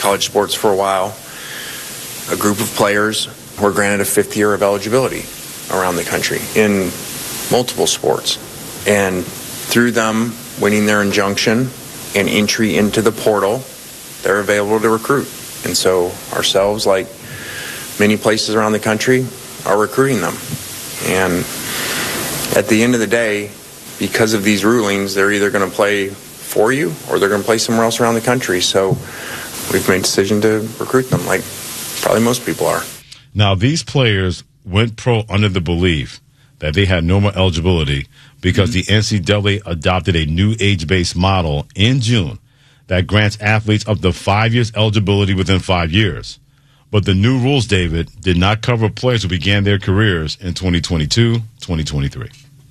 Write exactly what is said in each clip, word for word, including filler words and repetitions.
college sports for a while, a group of players were granted a fifth year of eligibility around the country in multiple sports. And through them winning their injunction and entry into the portal, they're available to recruit. And so ourselves, like many places around the country, are recruiting them. And at the end of the day, because of these rulings, they're either going to play for you or they're going to play somewhere else around the country. So we've made a decision to recruit them, like probably most people are. Now, these players went pro under the belief that they had no more eligibility because mm-hmm. the N C double A adopted a new age-based model in June that grants athletes up to five years eligibility within five years. But the new rules, David, did not cover players who began their careers in twenty twenty-two, twenty twenty-three.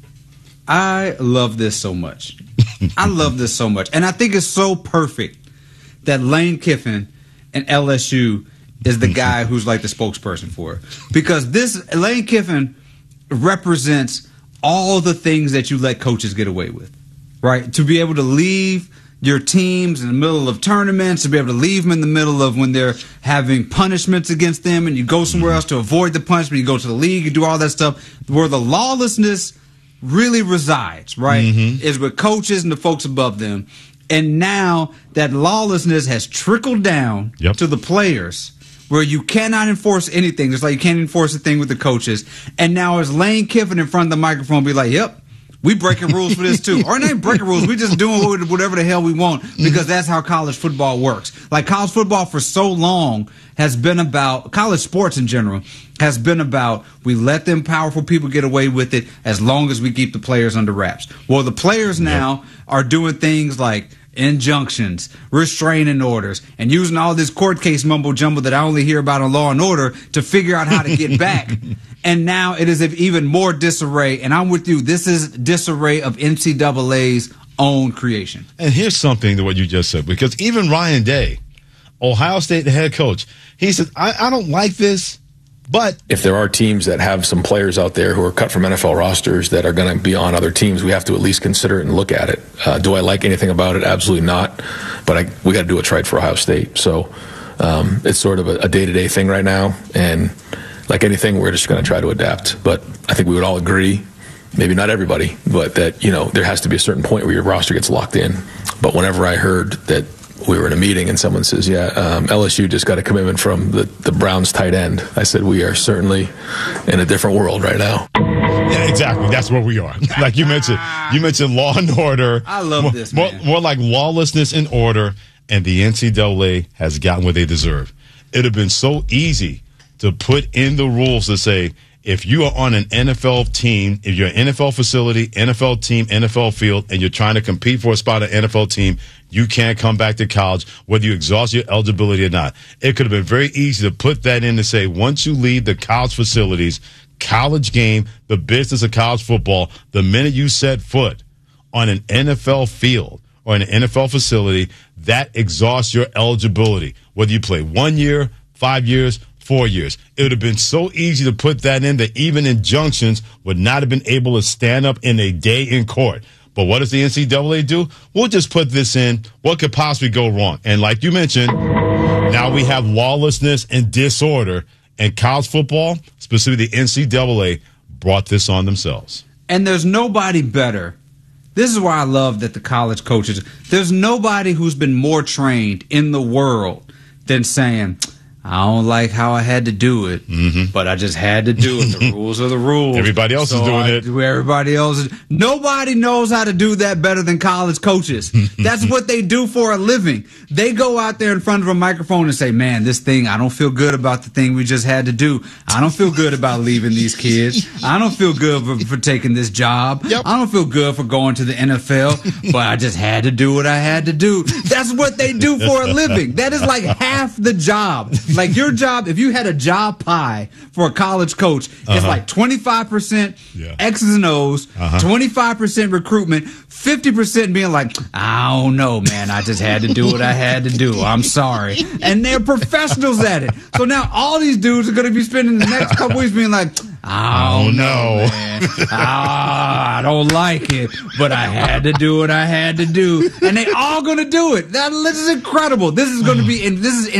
I love this so much. I love this so much. And I think it's so perfect that Lane Kiffin and L S U is the guy who's like the spokesperson for it. Because this Lane Kiffin represents all the things that you let coaches get away with, right? To be able to leave your teams in the middle of tournaments, to be able to leave them in the middle of when they're having punishments against them, and you go somewhere else to avoid the punishment, you go to the league, you do all that stuff, where the lawlessness really resides, right, mm-hmm. is with coaches and the folks above them. And now that lawlessness has trickled down yep. to the players, where you cannot enforce anything. It's like you can't enforce a thing with the coaches. And now is Lane Kiffin in front of the microphone be like, yep, we breaking rules for this too. Or not breaking rules, we just doing whatever the hell we want, because that's how college football works. Like college football for so long has been about, college sports in general, has been about we let them powerful people get away with it as long as we keep the players under wraps. Well, the players now yep. are doing things like injunctions, restraining orders, and using all this court case mumbo jumbo that I only hear about on Law and Order to figure out how to get back. And now it is even more disarray. And I'm with you. This is disarray of N C double A's own creation. And here's something to what you just said, because even Ryan Day, Ohio State head coach, he said, I, I don't like this. But if there are teams that have some players out there who are cut from N F L rosters that are going to be on other teams, we have to at least consider it and look at it. Uh, do I like anything about it? Absolutely not. But I, we got to do what's right for Ohio State. So um, it's sort of a, a day-to-day thing right now. And like anything, we're just going to try to adapt. But I think we would all agree, maybe not everybody, but that, you know, there has to be a certain point where your roster gets locked in. But whenever I heard that we were in a meeting and someone says, yeah, um, L S U just got a commitment from the, the Browns tight end, I said, we are certainly in a different world right now. Yeah, exactly. That's where we are. Like you mentioned, you mentioned Law and Order. I love more, this, man. More, more like lawlessness and order, and the N C double A has gotten what they deserve. It would have been so easy to put in the rules to say, if you are on an N F L team, if you're an N F L facility, N F L team, N F L field, and you're trying to compete for a spot on an N F L team, you can't come back to college, whether you exhaust your eligibility or not. It could have been very easy to put that in to say, once you leave the college facilities, college game, the business of college football, the minute you set foot on an N F L field or an N F L facility, that exhausts your eligibility, whether you play one year, five years, four years. It would have been so easy to put that in that even injunctions would not have been able to stand up in a day in court. But what does the N C double A do? We'll just put this in. What could possibly go wrong? And like you mentioned, now we have lawlessness and disorder, and college football, specifically the N C double A, brought this on themselves. And there's nobody better. This is why I love that the college coaches, there's nobody who's been more trained in the world than saying, I don't like how I had to do it, mm-hmm. but I just had to do it. The rules are the rules. Everybody else so is doing I, it. Everybody else is. Nobody knows how to do that better than college coaches. That's what they do for a living. They go out there in front of a microphone and say, man, this thing, I don't feel good about the thing we just had to do. I don't feel good about leaving these kids. I don't feel good for, for taking this job. Yep. I don't feel good for going to the N F L, but I just had to do what I had to do. That's what they do for a living. That is like half the job. Like your job, if you had a job pie for a college coach, uh-huh. it's like twenty-five percent yeah. X's and O's, uh-huh. twenty-five percent recruitment, fifty percent being like, I don't know, man. I just had to do what I had to do. I'm sorry. And they're professionals at it. So now all these dudes are going to be spending the next couple weeks being like, I don't know, man. ah, I don't like it, but I had to do what I had to do. And they all going to do it. That, this is incredible. This is going to be, and this is